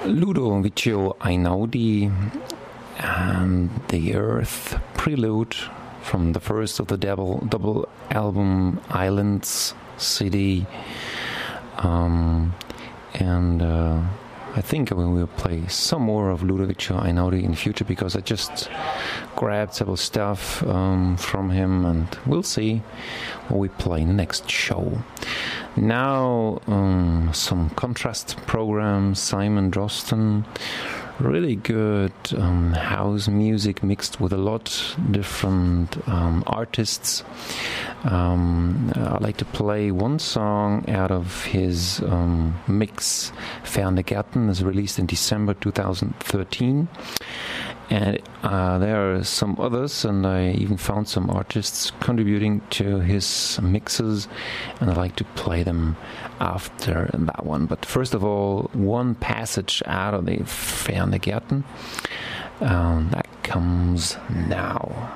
Ludovico Einaudi and the Earth Prelude from the first of the double album Islands CD. I think we will play some more of Ludovico Einaudi in the future because I just grabbed several stuff from him, and we'll see what we play in the next show. Now, some contrast program, Simon Drosten. Really good house music mixed with a lot different artists. I like to play one song out of his mix. Ferne Gärten is released in December 2013. And there are some others, and I even found some artists contributing to his mixes, and I like to play them after that one. But first of all, one passage out of the Ferne Gärten that comes now.